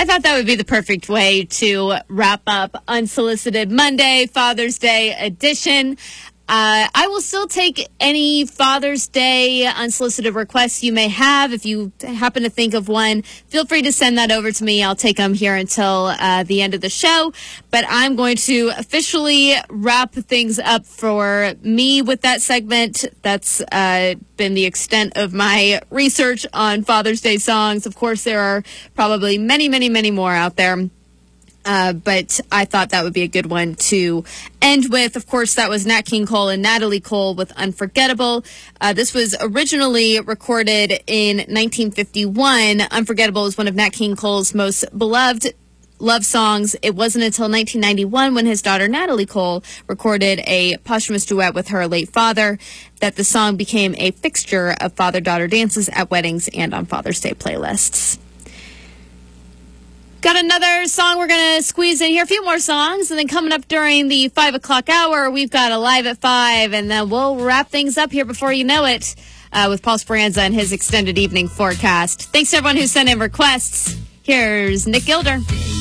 I thought that would be the perfect way to wrap up Unsolicited Monday, Father's Day edition. I will still take any Father's Day unsolicited requests you may have. If you happen to think of one, feel free to send that over to me. I'll take them here until the end of the show. But I'm going to officially wrap things up for me with that segment. That's been the extent of my research on Father's Day songs. Of course, there are probably many, many, many more out there. But I thought that would be a good one to end with. Of course, that was Nat King Cole and Natalie Cole with Unforgettable. This was originally recorded in 1951. Unforgettable is one of Nat King Cole's most beloved love songs. It wasn't until 1991 when his daughter Natalie Cole recorded a posthumous duet with her late father that the song became a fixture of father-daughter dances at weddings and on Father's Day playlists. Got another song we're going to squeeze in here, a few more songs, and then coming up during the 5 o'clock hour, we've got a Live at 5, and then we'll wrap things up here before you know it with Paul Speranza and his extended evening forecast. Thanks to everyone who sent in requests. Here's Nick Gilder.